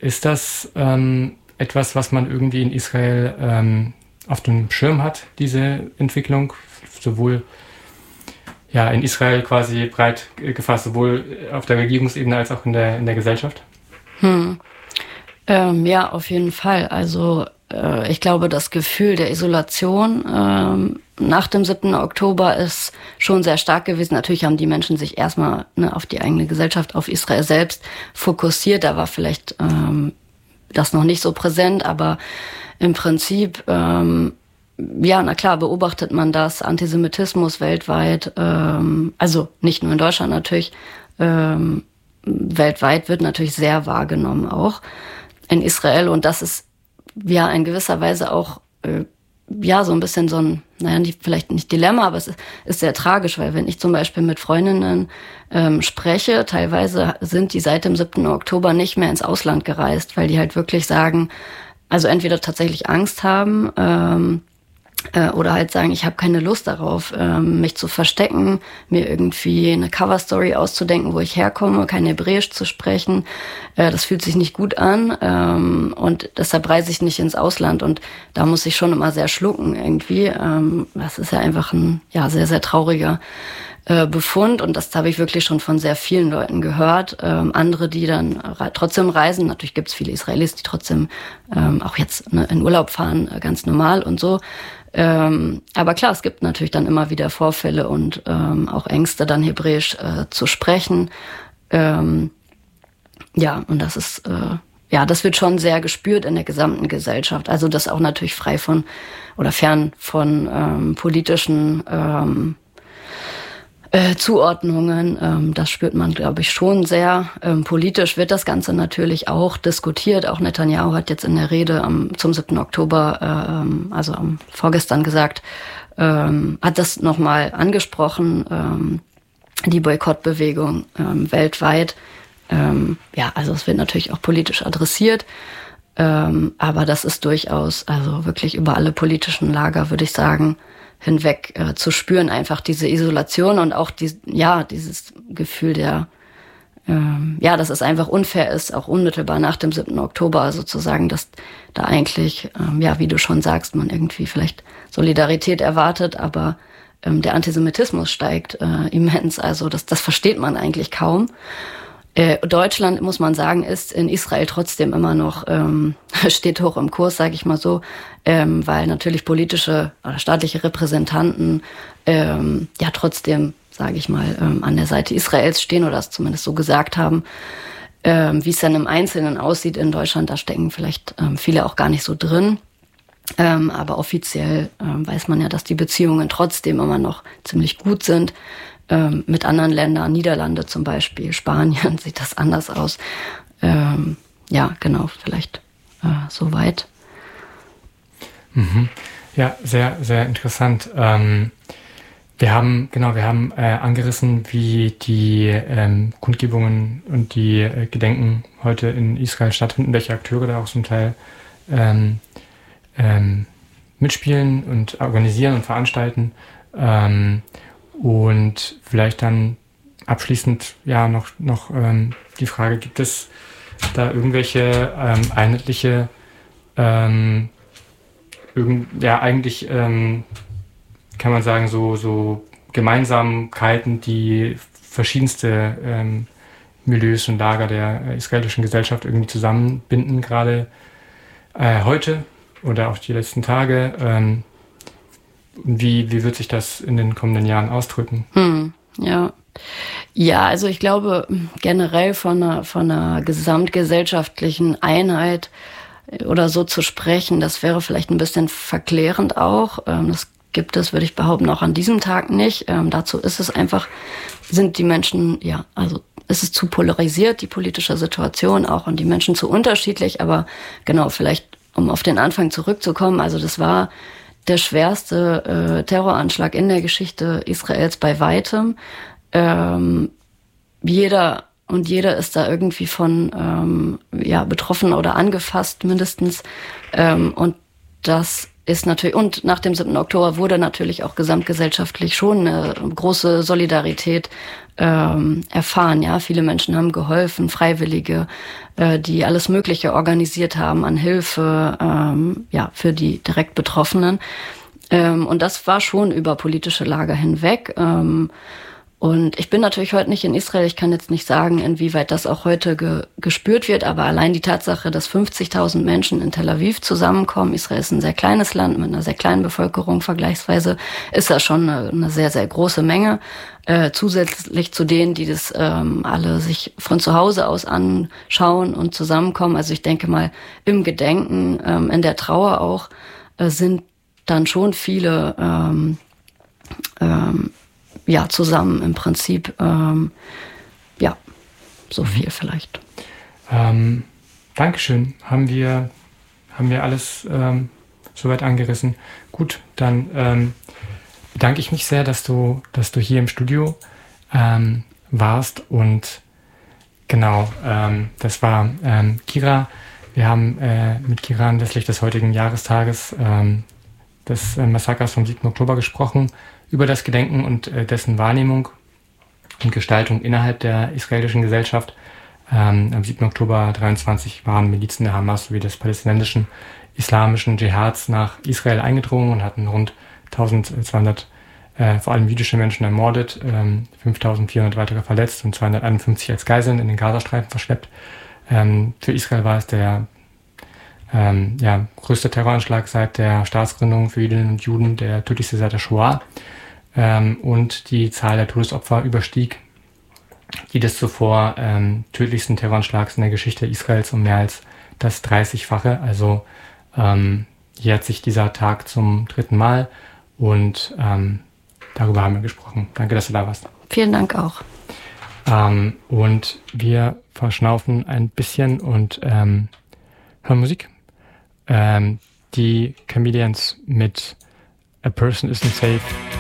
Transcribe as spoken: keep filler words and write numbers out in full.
Ist das ähm, etwas, was man irgendwie in Israel ähm, auf dem Schirm hat, diese Entwicklung? Sowohl ja, in Israel quasi breit gefasst, sowohl auf der Regierungsebene als auch in der, in der Gesellschaft? Hm. Ähm, ja, auf jeden Fall. Also äh, ich glaube, das Gefühl der Isolation ähm, nach dem siebten Oktober ist schon sehr stark gewesen. Natürlich haben die Menschen sich erstmal ne, auf die eigene Gesellschaft, auf Israel selbst fokussiert. Da war vielleicht ähm, das noch nicht so präsent, aber im Prinzip, ähm, ja, na klar, beobachtet man das, Antisemitismus weltweit, ähm, also nicht nur in Deutschland natürlich, ähm, weltweit wird natürlich sehr wahrgenommen auch in Israel, und das ist ja in gewisser Weise auch äh, ja so ein bisschen so ein, naja, nicht, vielleicht nicht Dilemma, aber es ist, ist sehr tragisch, weil wenn ich zum Beispiel mit Freundinnen ähm, spreche, teilweise sind die seit dem siebten Oktober nicht mehr ins Ausland gereist, weil die halt wirklich sagen, also entweder tatsächlich Angst haben, ähm, oder halt sagen, ich habe keine Lust darauf, mich zu verstecken, mir irgendwie eine Coverstory auszudenken, wo ich herkomme, kein Hebräisch zu sprechen. Das fühlt sich nicht gut an, und deshalb reise ich nicht ins Ausland, und da muss ich schon immer sehr schlucken irgendwie. Das ist ja einfach ein ja sehr, sehr trauriger Befund, und das habe ich wirklich schon von sehr vielen Leuten gehört. Ähm, andere, die dann re- trotzdem reisen, natürlich gibt es viele Israelis, die trotzdem ähm, auch jetzt ne, in Urlaub fahren, äh, ganz normal und so. Ähm, aber klar, es gibt natürlich dann immer wieder Vorfälle und ähm, auch Ängste, dann Hebräisch äh, zu sprechen. Ähm, ja, und das ist, äh, ja, das wird schon sehr gespürt in der gesamten Gesellschaft. Also das auch natürlich frei von oder fern von ähm, politischen ähm, Äh, Zuordnungen, ähm, das spürt man, glaube ich, schon sehr. Ähm, politisch wird das Ganze natürlich auch diskutiert. Auch Netanyahu hat jetzt in der Rede am, zum siebten Oktober, ähm, also am vorgestern gesagt, ähm, hat das nochmal angesprochen, ähm, die Boykottbewegung ähm, weltweit. Ähm, ja, also es wird natürlich auch politisch adressiert, ähm, aber das ist durchaus, also wirklich über alle politischen Lager, würde ich sagen, hinweg äh, zu spüren, einfach diese Isolation und auch die, ja, dieses Gefühl der, ähm, ja, dass es einfach unfair ist, auch unmittelbar nach dem siebten Oktober sozusagen, dass da eigentlich, ähm, ja, wie du schon sagst, man irgendwie vielleicht Solidarität erwartet, aber ähm, der Antisemitismus steigt äh, immens, also das, das versteht man eigentlich kaum. Äh, Deutschland, muss man sagen, ist in Israel trotzdem immer noch, ähm, steht hoch im Kurs, sage ich mal so, ähm, weil natürlich politische oder staatliche Repräsentanten ähm, ja trotzdem, sage ich mal, ähm, an der Seite Israels stehen oder das zumindest so gesagt haben. Ähm, wie es dann im Einzelnen aussieht in Deutschland, da stecken vielleicht ähm, viele auch gar nicht so drin. Ähm, aber offiziell ähm, weiß man ja, dass die Beziehungen trotzdem immer noch ziemlich gut sind. Ähm, mit anderen Ländern, Niederlande zum Beispiel, Spanien, sieht das anders aus. Ähm, ja, genau, vielleicht äh, soweit. Mhm. Ja, sehr, sehr interessant. Ähm, wir haben, genau, wir haben äh, angerissen, wie die ähm, Kundgebungen und die äh, Gedenken heute in Israel stattfinden, welche Akteure da auch zum Teil ähm, ähm, mitspielen und organisieren und veranstalten. Ähm, Und vielleicht dann abschließend ja noch, noch ähm, die Frage, gibt es da irgendwelche ähm, einheitliche, ähm, irgend, ja eigentlich ähm, kann man sagen, so, so Gemeinsamkeiten, die verschiedenste ähm, Milieus und Lager der äh, israelischen Gesellschaft irgendwie zusammenbinden, gerade äh, heute oder auch die letzten Tage. Ähm, Wie, wie wird sich das in den kommenden Jahren ausdrücken? Hm, ja. Ja, also ich glaube generell von einer, von einer gesamtgesellschaftlichen Einheit oder so zu sprechen, das wäre vielleicht ein bisschen verklärend auch. Das gibt es, würde ich behaupten, auch an diesem Tag nicht. Ähm, dazu ist es einfach, sind die Menschen, ja, also ist es zu polarisiert, die politische Situation auch, und die Menschen zu unterschiedlich. Aber genau, vielleicht um auf den Anfang zurückzukommen, also das war der schwerste äh, Terroranschlag in der Geschichte Israels bei weitem. Ähm, jeder und jeder ist da irgendwie von ähm, ja betroffen oder angefasst mindestens. Ähm, und das ist natürlich, und nach dem siebten Oktober wurde natürlich auch gesamtgesellschaftlich schon eine große Solidarität ähm, erfahren. Ja, viele Menschen haben geholfen, Freiwillige, äh, die alles Mögliche organisiert haben an Hilfe, ähm, ja, für die direkt Betroffenen. Ähm, und das war schon über politische Lager hinweg. Ähm, Und ich bin natürlich heute nicht in Israel. Ich kann jetzt nicht sagen, inwieweit das auch heute ge- gespürt wird. Aber allein die Tatsache, dass fünfzigtausend Menschen in Tel Aviv zusammenkommen, Israel ist ein sehr kleines Land mit einer sehr kleinen Bevölkerung vergleichsweise, ist das schon eine, eine sehr, sehr große Menge. Äh, zusätzlich zu denen, die das ähm, alle sich von zu Hause aus anschauen und zusammenkommen. Also ich denke mal, im Gedenken, ähm, in der Trauer auch, äh, sind dann schon viele ähm, ähm, ja, zusammen im Prinzip, ähm, ja, so viel vielleicht. Ähm, Dankeschön. Haben wir, haben wir alles ähm, soweit angerissen. Gut, dann ähm, bedanke ich mich sehr, dass du, dass du hier im Studio ähm, warst. Und genau, ähm, das war ähm, Kira. Wir haben äh, mit Kira anlässlich des heutigen Jahrestages ähm, des äh, Massakers vom siebten Oktober gesprochen, über das Gedenken und äh, dessen Wahrnehmung und Gestaltung innerhalb der israelischen Gesellschaft. Ähm, am siebten Oktober dreiundzwanzig waren Milizen der Hamas sowie des palästinensischen islamischen Dschihads nach Israel eingedrungen und hatten rund eintausendzweihundert äh, vor allem jüdische Menschen ermordet, ähm, fünftausendvierhundert weitere verletzt und zweihunderteinundfünfzig als Geiseln in den Gazastreifen verschleppt. Ähm, für Israel war es der ähm, ja, größte Terroranschlag seit der Staatsgründung für Jüdinnen und Juden, der tödlichste seit der Shoah. Ähm, und die Zahl der Todesopfer überstieg die des zuvor ähm, tödlichsten Terroranschlags in der Geschichte Israels um mehr als das dreißigfache. Also ähm, jährt sich dieser Tag zum dritten Mal und ähm, darüber haben wir gesprochen. Danke, dass du da warst. Vielen Dank auch. Ähm, und wir verschnaufen ein bisschen und ähm, hören Musik. Ähm, die Chameleons mit A Person Isn't Safe